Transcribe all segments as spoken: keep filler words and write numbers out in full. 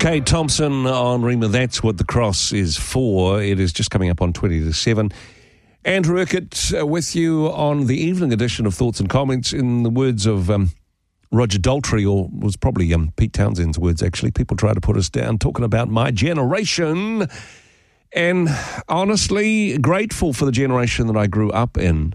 Kate Thompson on Rima, That's What the Cross is For. It is just coming up on twenty to seven. Andrew Urquhart uh, with you on the evening edition of Thoughts and Comments. In the words of um, Roger Daltrey, or was probably um, Pete Townsend's words actually, people try to put us down talking about my generation. And honestly, grateful for the generation that I grew up in.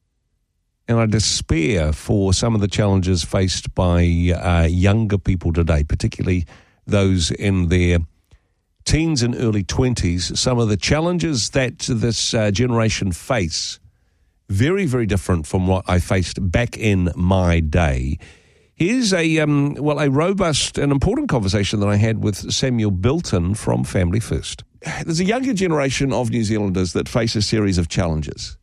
And I despair for some of the challenges faced by uh, younger people today, particularly those in their teens and early twenties. Some of the challenges that this uh, generation face, very, very different from what I faced back in my day. Here's a, um, well, a robust and important conversation that I had with Samuel Bilton from Family First. There's a younger generation of New Zealanders that face a series of challenges.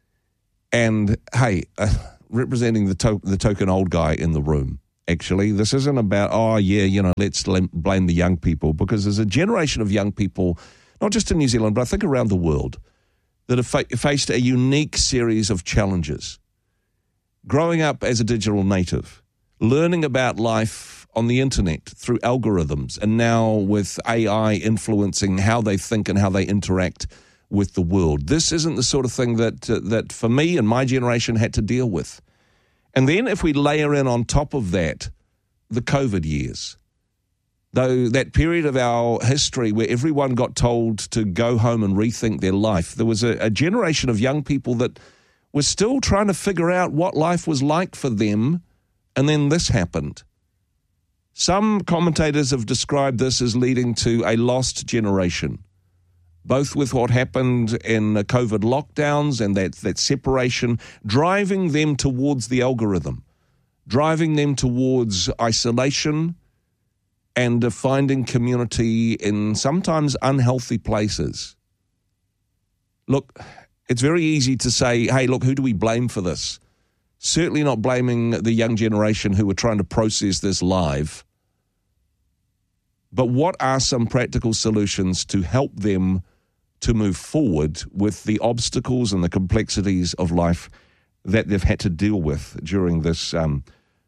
And, hey, uh, representing the, to- the token old guy in the room, actually, this isn't about, oh, yeah, you know, let's blame the young people, because there's a generation of young people, not just in New Zealand, but I think around the world, that have fa- faced a unique series of challenges. Growing up as a digital native, learning about life on the internet through algorithms, and now with A I influencing how they think and how they interact with the world. This isn't the sort of thing that uh, that for me and my generation had to deal with. And then if we layer in on top of that the COVID years, though that period of our history where everyone got told to go home and rethink their life, there was a, a generation of young people that were still trying to figure out what life was like for them, and then this happened. Some commentators have described this as leading to a lost generation, both with what happened in COVID lockdowns and that, that separation, driving them towards the algorithm, driving them towards isolation and uh, finding community in sometimes unhealthy places. Look, it's very easy to say, hey, look, who do we blame for this? Certainly not blaming the young generation who are trying to process this live. But what are some practical solutions to help them to move forward with the obstacles and the complexities of life that they've had to deal with during this, um,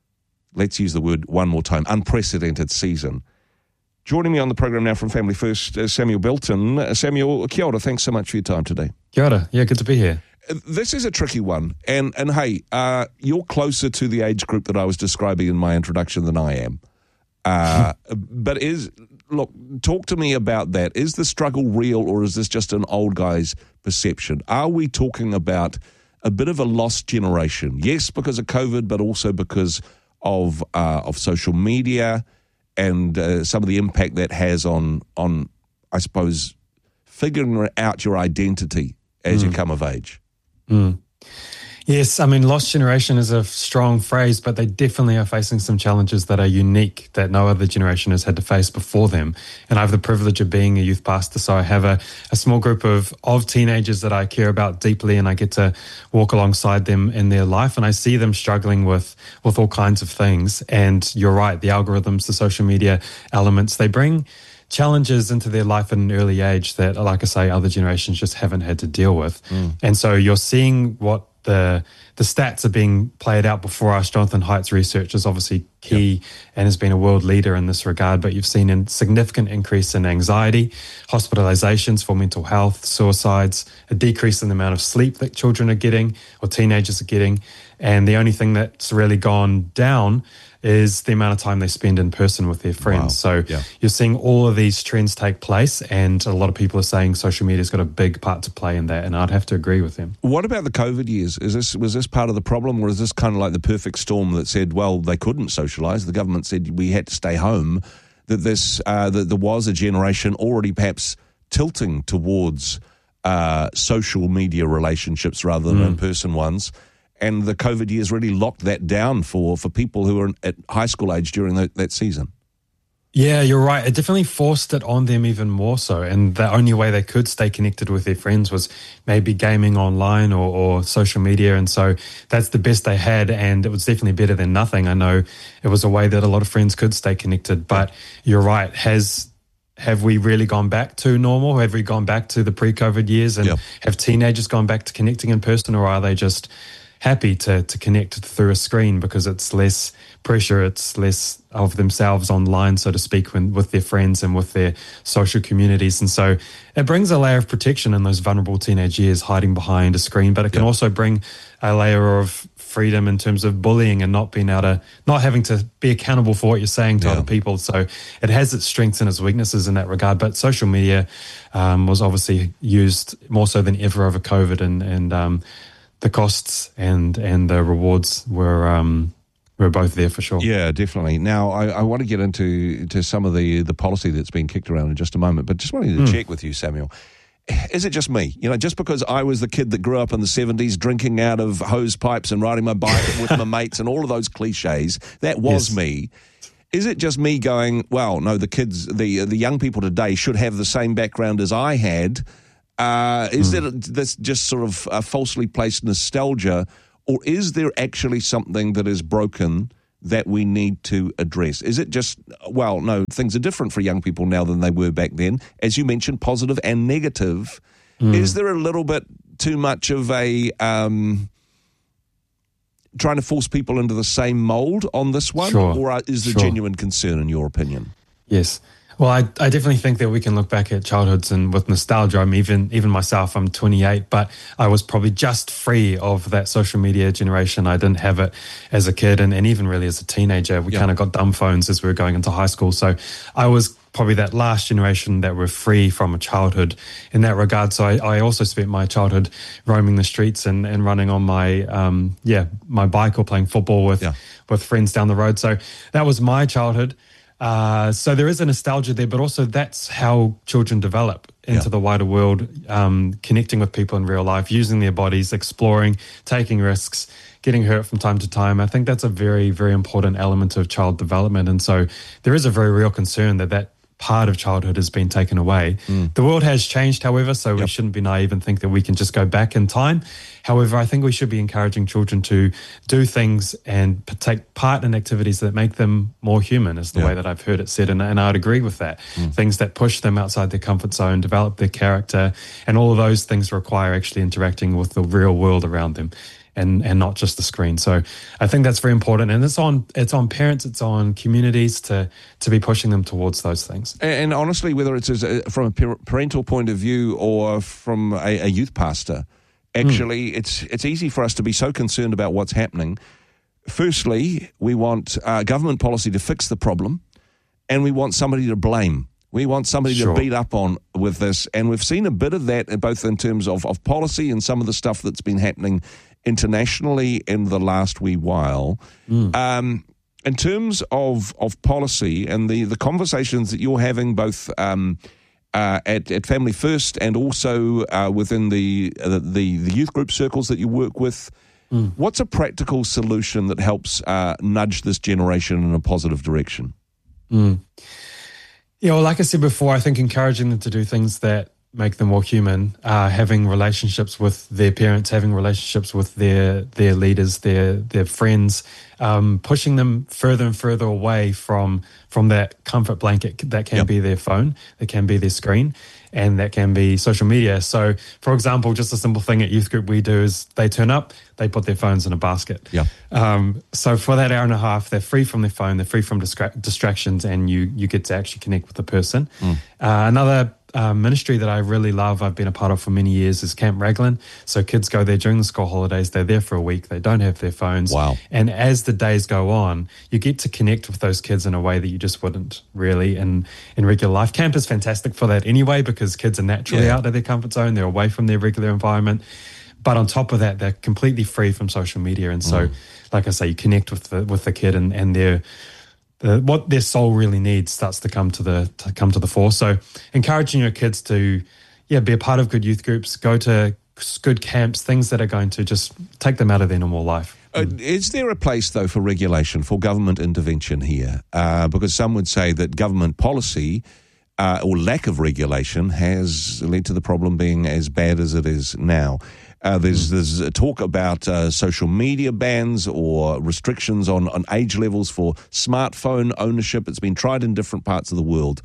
let's use the word one more time, unprecedented season? Joining me on the program now from Family First, uh, Samuel Bilton. Uh, Samuel, kia ora, thanks so much for your time today. Kia ora, yeah, good to be here. This is a tricky one, and and hey, uh, you're closer to the age group that I was describing in my introduction than I am. Uh, but is look, talk to me about that. Is the struggle real, or is this just an old guy's perception? Are we talking about a bit of a lost generation? Yes, because of COVID, but also because of uh, of social media and uh, some of the impact that has on on I suppose figuring out your identity as mm. you come of age. Mm. Yes, I mean, lost generation is a strong phrase, but they definitely are facing some challenges that are unique that no other generation has had to face before them. And I have the privilege of being a youth pastor, so I have a, a small group of, of teenagers that I care about deeply, and I get to walk alongside them in their life, and I see them struggling with, with all kinds of things. And you're right, the algorithms, the social media elements, they bring challenges into their life at an early age that, like I say, other generations just haven't had to deal with. Mm. And so you're seeing what the the stats are being played out before us. Jonathan Haidt's research is obviously key yep. and has been a world leader in this regard, but you've seen a significant increase in anxiety, hospitalizations for mental health, suicides, a decrease in the amount of sleep that children are getting or teenagers are getting. And the only thing that's really gone down is the amount of time they spend in person with their friends. Wow. So yeah. you're seeing all of these trends take place, and a lot of people are saying social media's got a big part to play in that, and I'd have to agree with them. What about the COVID years? Is this was this part of the problem, or is this kind of like the perfect storm that said, well, they couldn't socialise, the government said we had to stay home, that this uh, that there was a generation already perhaps tilting towards uh, social media relationships rather than mm. in-person ones, and the COVID years really locked that down for, for people who were at high school age during the, that season? Yeah, you're right. It definitely forced it on them even more so. And the only way they could stay connected with their friends was maybe gaming online or, or social media. And so that's the best they had. And it was definitely better than nothing. I know it was a way that a lot of friends could stay connected. But you're right. Has Have we really gone back to normal? Have we gone back to the pre-COVID years? And yep. have teenagers gone back to connecting in person, or are they just happy to to connect through a screen because it's less pressure. It's less of themselves online, so to speak, when, with their friends and with their social communities. And so it brings a layer of protection in those vulnerable teenage years, hiding behind a screen, but it can yeah. also bring a layer of freedom in terms of bullying and not being able to, not having to be accountable for what you're saying to yeah. other people. So it has its strengths and its weaknesses in that regard. But social media um, was obviously used more so than ever over COVID, and, and um, the costs and, and the rewards were um, were both there for sure. Yeah, definitely. Now, I, I want to get into to some of the, the policy that's been kicked around in just a moment, but just wanted to mm. check with you, Samuel. Is it just me? You know, just because I was the kid that grew up in the seventies drinking out of hose pipes and riding my bike with my mates and all of those cliches, that was yes. me. Is it just me going, well, no, the kids, the the young people today should have the same background as I had? Uh, is mm. it this just sort of uh, falsely placed nostalgia, or is there actually something that is broken that we need to address? Is it just, well, no, things are different for young people now than they were back then? As you mentioned, positive and negative. Mm. Is there a little bit too much of a um, trying to force people into the same mould on this one? Sure. Or is there sure. genuine concern in your opinion? Yes. Well, I, I definitely think that we can look back at childhoods and with nostalgia. I'm even even myself, I'm twenty-eight, but I was probably just free of that social media generation. I didn't have it as a kid, and, and even really as a teenager. We yeah. kind of got dumb phones as we were going into high school. So I was probably that last generation that were free from a childhood in that regard. So I, I also spent my childhood roaming the streets and, and running on my um yeah my bike or playing football with yeah. with friends down the road. So that was my childhood. Uh, so there is a nostalgia there, but also that's how children develop into yeah. the wider world, um, connecting with people in real life, using their bodies, exploring, taking risks, getting hurt from time to time. I think that's a very, very important element of child development. And so there is a very real concern that that part of childhood has been taken away. Mm. The world has changed, however, so yep. we shouldn't be naive and think that we can just go back in time. However, I think we should be encouraging children to do things and take part in activities that make them more human, is the yep. way that I've heard it said, and, and I'd agree with that. Mm. Things that push them outside their comfort zone, develop their character, and all of those things require actually interacting with the real world around them. And, and not just the screen. So I think that's very important, and it's on it's on parents, it's on communities to to be pushing them towards those things. And, and honestly, whether it's as a, from a parental point of view or from a, a youth pastor, actually, mm. it's it's easy for us to be so concerned about what's happening. Firstly, we want uh, government policy to fix the problem, and we want somebody to blame. We want somebody sure. to beat up on with this, and we've seen a bit of that both in terms of, of policy and some of the stuff that's been happening internationally in the last wee while. Mm. Um, in terms of, of policy and the, the conversations that you're having both um, uh, at, at Family First and also uh, within the, uh, the the youth group circles that you work with, mm. what's a practical solution that helps uh, nudge this generation in a positive direction? Mm. Yeah, well, like I said before, I think encouraging them to do things that make them more human, uh, having relationships with their parents, having relationships with their their leaders, their their friends, um, pushing them further and further away from from that comfort blanket that can yep. be their phone, that can be their screen, and that can be social media. So, for example, just a simple thing at youth group we do is they turn up, they put their phones in a basket. Yeah. Um, so for that hour and a half, they're free from their phone, they're free from distra- distractions, and you you get to actually connect with the person. Mm. Uh, another Uh, ministry that I really love, I've been a part of for many years, is Camp Raglan. So kids go there during the school holidays, they're there for a week, they don't have their phones. Wow. And as the days go on, you get to connect with those kids in a way that you just wouldn't really in, in regular life. Camp is fantastic for that anyway, because kids are naturally yeah. out of their comfort zone, they're away from their regular environment. But on top of that, they're completely free from social media. And so, mm. like I say, you connect with the, with the kid and, and they're The, what their soul really needs starts to come to the to come to the fore. So, encouraging your kids to, yeah, be a part of good youth groups, go to good camps, things that are going to just take them out of their normal life. Uh, is there a place, though, for regulation, for government intervention here? Uh, because some would say that government policy uh, or lack of regulation has led to the problem being as bad as it is now. Uh, there's there's a talk about uh, social media bans or restrictions on, on age levels for smartphone ownership. It's been tried in different parts of the world.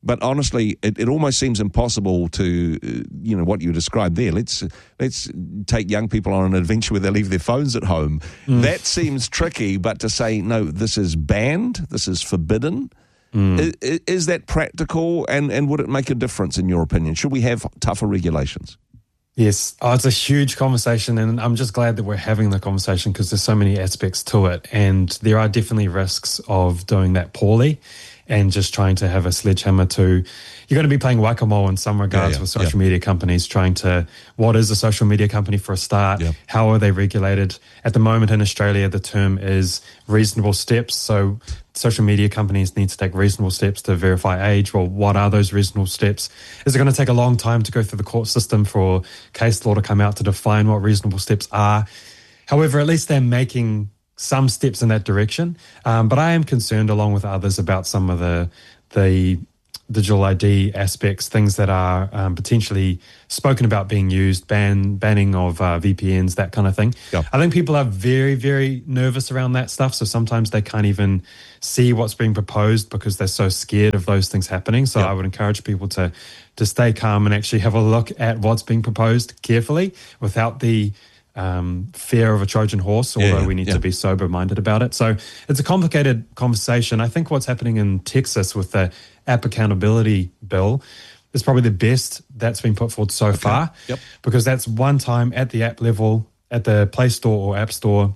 But honestly, it, it almost seems impossible to, uh, you know, what you described there. Let's let's take young people on an adventure where they leave their phones at home. Mm. That seems tricky, but to say, no, this is banned, this is forbidden, mm. is, is that practical, and, and would it make a difference in your opinion? Should we have tougher regulations? Yes, oh, it's a huge conversation, and I'm just glad that we're having the conversation because there's so many aspects to it, and there are definitely risks of doing that poorly and just trying to have a sledgehammer to, you're going to be playing whack-a-mole in some regards yeah, yeah, with social yeah. media companies, trying to, what is a social media company for a start? Yeah. How are they regulated? At the moment in Australia, the term is reasonable steps. So social media companies need to take reasonable steps to verify age. Well, what are those reasonable steps? Is it going to take a long time to go through the court system for case law to come out to define what reasonable steps are? However, at least they're making some steps in that direction. Um, but I am concerned, along with others, about some of the the digital I D aspects, things that are um, potentially spoken about being used, ban banning of uh, V P Ns, that kind of thing. Yep. I think people are very, very nervous around that stuff. So sometimes they can't even see what's being proposed because they're so scared of those things happening. So yep. I would encourage people to to stay calm and actually have a look at what's being proposed carefully without the um, fear of a Trojan horse, although yeah, we need yeah. to be sober-minded about it. So it's a complicated conversation. I think what's happening in Texas with the App Accountability Bill is probably the best that's been put forward so okay. far, yep. because that's one time at the app level, at the Play Store or App Store,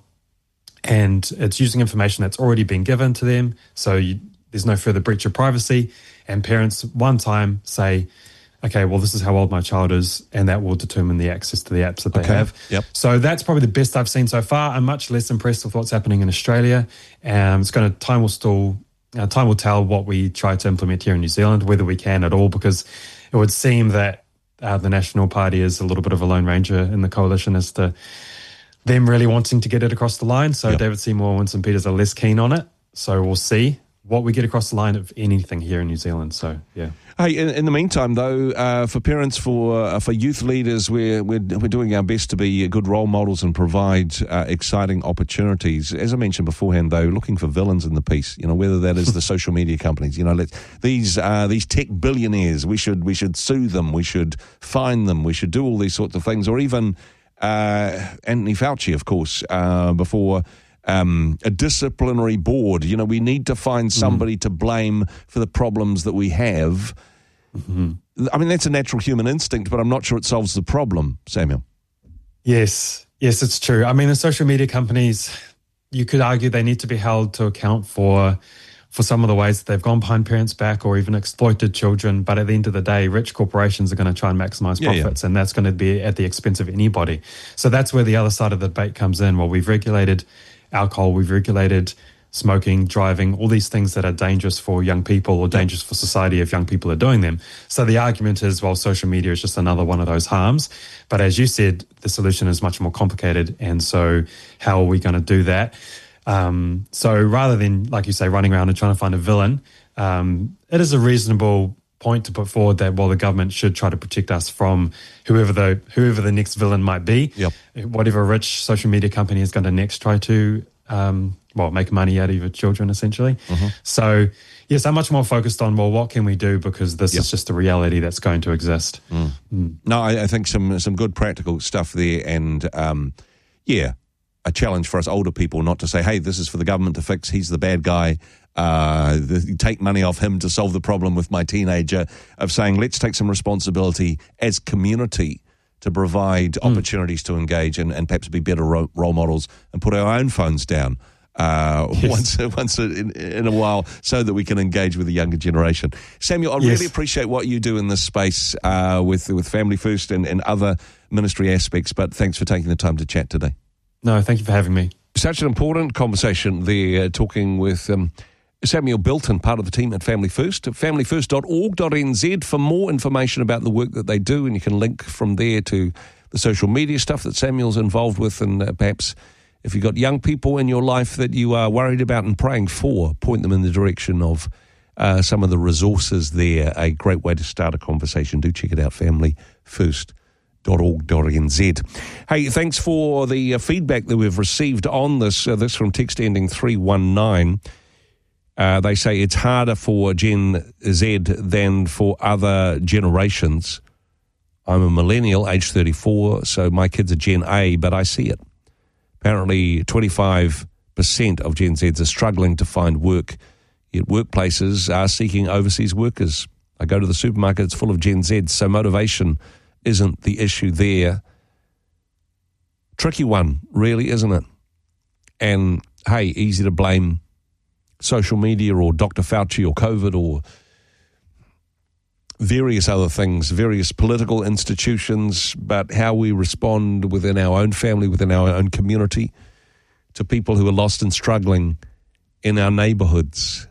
and it's using information that's already been given to them, so you, there's no further breach of privacy, and parents one time say, okay, well, this is how old my child is, and that will determine the access to the apps that they okay. have. Yep. So that's probably the best I've seen so far. I'm much less impressed with what's happening in Australia. Um, it's going to, time will still, uh, time will tell what we try to implement here in New Zealand, whether we can at all, because it would seem that uh, the National Party is a little bit of a lone ranger in the coalition as to them really wanting to get it across the line. So yep. David Seymour and Winston Peters are less keen on it. So we'll see what we get across the line of anything here in New Zealand. So, yeah. Hey, in, in the meantime, though, uh, for parents, for uh, for youth leaders, we're, we're we're doing our best to be good role models and provide uh, exciting opportunities. As I mentioned beforehand, though, looking for villains in the piece. You know, whether that is the social media companies. You know, let these uh, these tech billionaires. We should we should sue them. We should fine them. We should do all these sorts of things. Or even uh, Anthony Fauci, of course, uh, before. Um, a disciplinary board. You know, we need to find somebody mm. to blame for the problems that we have. Mm-hmm. I mean, that's a natural human instinct, but I'm not sure it solves the problem, Samuel. Yes, yes, it's true. I mean, the social media companies, you could argue they need to be held to account for for some of the ways that they've gone behind parents' back or even exploited children. But at the end of the day, rich corporations are going to try and maximize yeah, profits, yeah. and that's going to be at the expense of anybody. So that's where the other side of the debate comes in. Well, we've regulated alcohol, we've regulated smoking, driving, all these things that are dangerous for young people or dangerous for society if young people are doing them. So the argument is, well, social media is just another one of those harms. But as you said, the solution is much more complicated. And so how are we going to do that? Um, so rather than, like you say, running around and trying to find a villain, um, it is a reasonable point to put forward that, well, the government should try to protect us from whoever the whoever the next villain might be. Yep. Whatever rich social media company is going to next try to, um, well, make money out of your children, essentially. Mm-hmm. So, yes, I'm much more focused on, well, what can we do, because this yep. is just a reality that's going to exist. Mm. Mm. No, I, I think some some good practical stuff there, and um, yeah, a challenge for us older people not to say, hey, this is for the government to fix, he's the bad guy. Uh, the, take money off him to solve the problem with my teenager, of saying, let's take some responsibility as community to provide mm. opportunities to engage and, and perhaps be better ro- role models and put our own phones down uh, yes. once once in, in a while, so that we can engage with the younger generation. Samuel, I yes. really appreciate what you do in this space uh, with, with Family First and, and other ministry aspects, but thanks for taking the time to chat today. No, thank you for having me. Such an important conversation there, uh, talking with Um, Samuel Bilton, part of the team at Family First, family first dot org dot n z for more information about the work that they do, and you can link from there to the social media stuff that Samuel's involved with, and uh, perhaps if you've got young people in your life that you are worried about and praying for, point them in the direction of uh, some of the resources there. A great way to start a conversation. Do check it out, family first dot org dot n z. Hey, thanks for the uh, feedback that we've received on this. Uh, this from text ending three one nine. Uh, they say it's harder for Gen Z than for other generations. I'm a millennial, age thirty-four, so my kids are Gen A, but I see it. Apparently, twenty-five percent of Gen Zs are struggling to find work, yet workplaces are seeking overseas workers. I go to the supermarket, it's full of Gen Zs, so motivation isn't the issue there. Tricky one, really, isn't it? And, hey, easy to blame social media or Doctor Fauci or COVID or various other things, various political institutions, but how we respond within our own family, within our own community, to people who are lost and struggling in our neighbourhoods,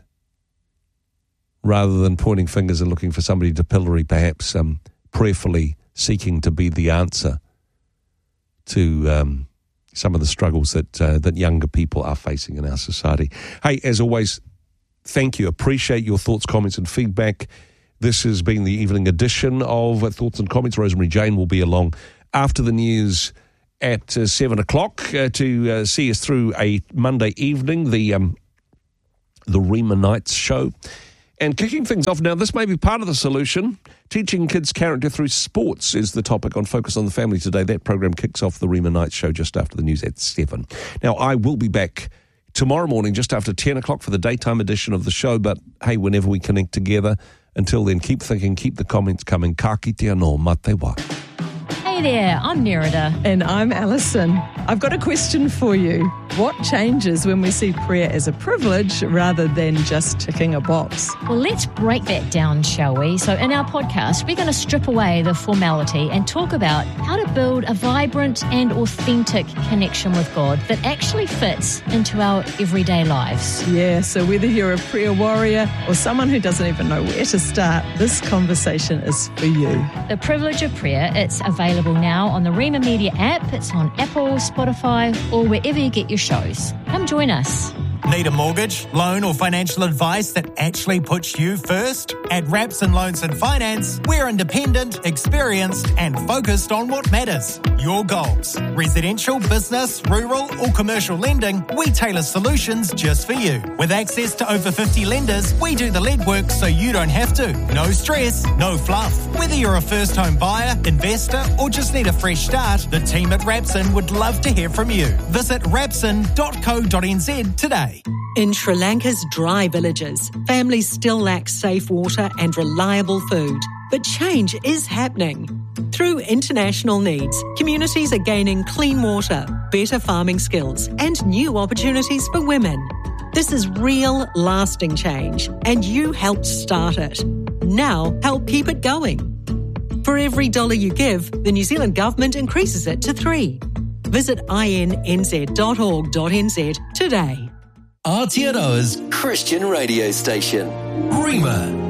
rather than pointing fingers and looking for somebody to pillory, perhaps um, prayerfully seeking to be the answer to um, some of the struggles that uh, that younger people are facing in our society. Hey, as always, thank you. Appreciate your thoughts, comments and feedback. This has been the evening edition of Thoughts and Comments. Rosemary Jane will be along after the news at uh, seven o'clock uh, to uh, see us through a Monday evening, the um, the Rima Nights show. And kicking things off now, this may be part of the solution. Teaching kids character through sports is the topic on Focus on the Family today. That program kicks off the Rima Nights show just after the news at seven. Now, I will be back tomorrow morning just after ten o'clock for the daytime edition of the show. But, hey, whenever we connect together, until then, keep thinking, keep the comments coming. Ka kite anō, mā te wā. Hey there, I'm Nerida. And I'm Alison. I've got a question for you. What changes when we see prayer as a privilege rather than just ticking a box? Well, let's break that down, shall we? So in our podcast, we're going to strip away the formality and talk about how to build a vibrant and authentic connection with God that actually fits into our everyday lives. Yeah, so whether you're a prayer warrior or someone who doesn't even know where to start, this conversation is for you. The Privilege of Prayer, it's available now on the Rima Media app. It's on Apple, Spotify, or wherever you get your shows. Come join us. Need a mortgage, loan or financial advice that actually puts you first? At Rapson Loans and Finance, we're independent, experienced and focused on what matters. Your goals. Residential, business, rural or commercial lending, we tailor solutions just for you. With access to over fifty lenders, we do the legwork so you don't have to. No stress, no fluff. Whether you're a first home buyer, investor or just need a fresh start, the team at Rapson would love to hear from you. Visit rapson dot co dot n z today. In Sri Lanka's dry villages, families still lack safe water and reliable food. But change is happening. Through international needs, communities are gaining clean water, better farming skills, and new opportunities for women. This is real, lasting change, and you helped start it. Now, help keep it going. For every dollar you give, the New Zealand Government increases it to three. Visit i n n z dot org dot n z today. Aotearoa's Christian radio station, Rima.